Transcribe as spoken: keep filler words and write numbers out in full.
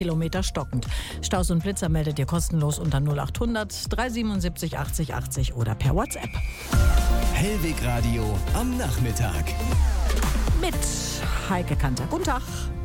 Kilometer stockend. Staus und Blitzer meldet ihr kostenlos unter null achthundert dreihundertsiebenundsiebzig achtzig achtzig oder per WhatsApp. Hellweg Radio am Nachmittag. Mit Heike Kanter. Guten Tag.